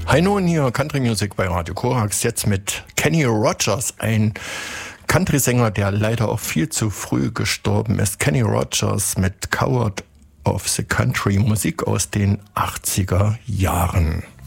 Hi nun, hier Country Music bei Radio Korax, jetzt mit Kenny Rogers, ein Country-Sänger, der leider auch viel zu früh gestorben ist. Kenny Rogers mit Coward of the Country, Musik aus den 80er Jahren.